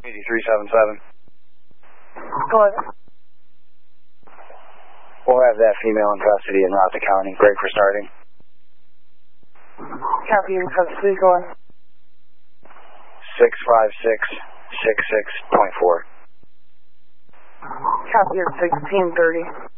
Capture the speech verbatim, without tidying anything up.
P D three seven seven. Go ahead. We'll have that female in custody in Roscoe County. Break for starting. Copy in custody, go on. six five six six six point four. Copy at sixteen thirty.